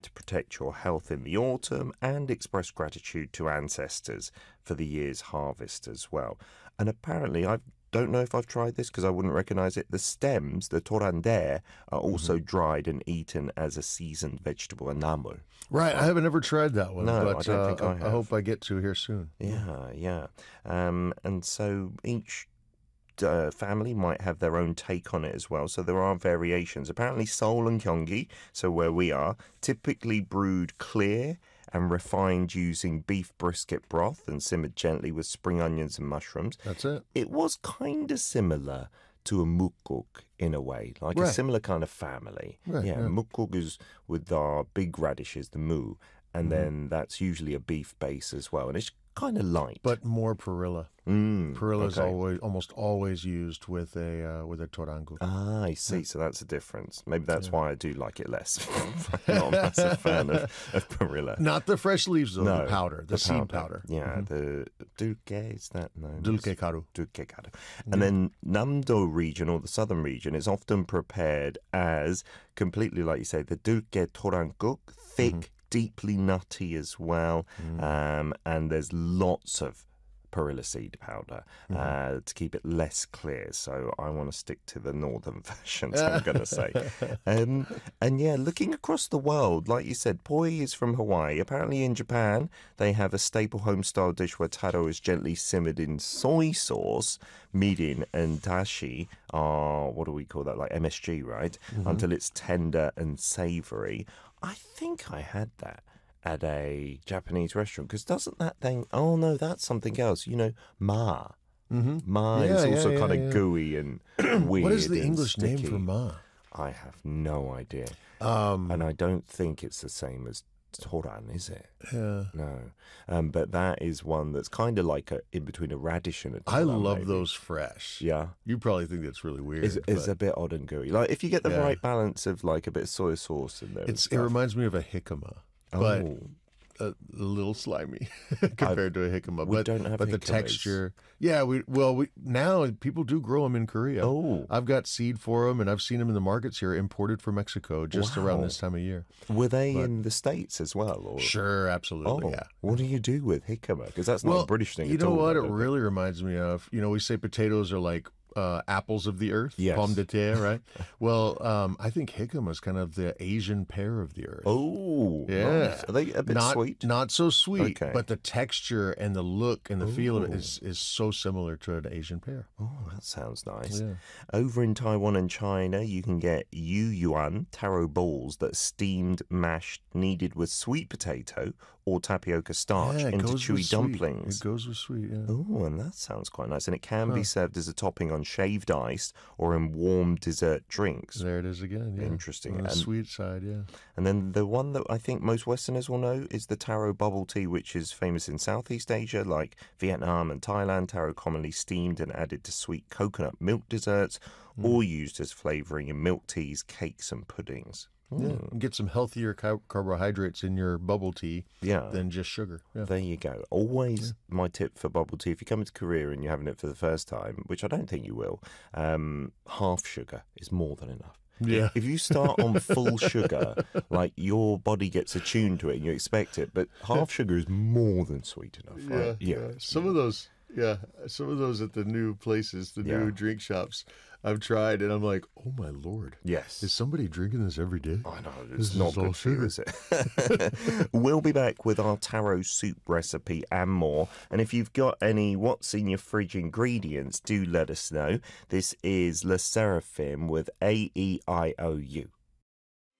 to protect your health in the autumn and express gratitude to ancestors for the year's harvest as well. And apparently, I don't know if I've tried this because I wouldn't recognize it. The stems, the torandere, are also dried and eaten as a seasoned vegetable, a namu. Right, I haven't ever tried that one, No, but I don't think I have. I hope I get to here soon. Yeah. And so each family might have their own take on it as well. So there are variations. Apparently, Seoul and Gyeonggi, so where we are, typically brewed clear and refined using beef brisket broth and simmered gently with spring onions and mushrooms. That's it. It was kind of similar to a mukguk in a way, like a Right. similar kind of family. Right, yeah, yeah. mukguk is with our big radishes, the mu, and then that's usually a beef base as well, and it's kind of light. But more perilla. Perilla is okay. almost always used with a torangu. Ah, I see. So that's a difference. Maybe that's why I do like it less. I'm not a massive fan of perilla. Not the fresh leaves, though, No, the powder, the seed powder. Yeah, the dulce, is that known? Dulce karu. Dulce karu. And then Namdo region, or the southern region, is often prepared as completely, like you say, the dulce toranguk, thick, deeply nutty as well. And there's lots of perilla seed powder to keep it less clear. So I want to stick to the northern versions, I'm going to say. And yeah, looking across the world, like you said, poi is from Hawaii. Apparently in Japan, they have a staple home-style dish where taro is gently simmered in soy sauce. Mirin and dashi are, what do we call that, like MSG, right? Until it's tender and savory. I think I had that at a Japanese restaurant, because doesn't that thing, oh no, that's something else, ma. Ma is also kind of gooey and weird. What is the and English name sticky. for ma? I have no idea. And I don't think it's the same as toran, is it? Yeah. No. But that is one that's kind of like in between a radish and a toran. I love maybe. those fresh. Yeah. You probably think that's really weird. It's a bit odd and gooey. Like if you get the Yeah. right balance of like a bit of soy sauce in there. it reminds me of a jicama, but a little slimy compared to a jicama. We don't have but the jicamas. texture. Yeah, we now people do grow them in Korea. Oh. I've got seed for them, and I've seen them in the markets here, imported from Mexico, just around Wow. this time of year. Were they in the States as well? Or? Sure, absolutely, Oh, yeah. what do you do with jicama? Because that's not a British thing you at know all. what? I It don't really reminds me of, we say potatoes are like apples of the earth, Yes. pomme de terre, right? Well, I think jicama is kind of the Asian pear of the earth. Oh, Yeah. nice. Are they a bit not, sweet? Not so sweet, Okay. but the texture and the look and the feel of it is so similar to an Asian pear. Oh, that sounds nice. Yeah. Over in Taiwan and China, you can get yu yuan, taro balls that are steamed, mashed, kneaded with sweet potato or tapioca starch Yeah, it into goes with chewy sweet. dumplings. It goes with sweet, yeah. Oh, and that sounds quite nice. And it can be served as a topping on shaved ice or in warm dessert drinks. There it is again, yeah. Interesting. On the And- sweet side, yeah. And then the one that I think most Westerners will know is the taro bubble tea, which is famous in Southeast Asia, like Vietnam and Thailand. Taro commonly steamed and added to sweet coconut milk desserts, or used as flavoring in milk teas, cakes, and puddings. Yeah, and get some healthier carbohydrates in your bubble tea Yeah. than just sugar. Yeah. There you go. Always my tip for bubble tea, if you come to Korea and you're having it for the first time, which I don't think you will, half sugar is more than enough. Yeah. If you start on full sugar, like your body gets attuned to it and you expect it, but half sugar is more than sweet enough, right? Some of those at the new places, the new drink shops, I've tried, and I'm like, oh my Lord. Yes. Is somebody drinking this every day? I know, This it's is not all good for you, sugar. is it? We'll be back with our taro soup recipe and more. And if you've got any what's in your fridge ingredients, do let us know. This is Le Seraphim with AEIOU.